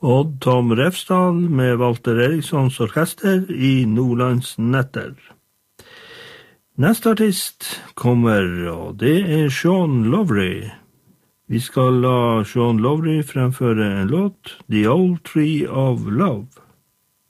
Odd Tom Refsdal med Walter Erikssons orkester i Nordlands netter. Neste artist kommer, og det Sean Lowery. Vi skal la Sean Lowery fremføre en låt, The Old Tree of Love.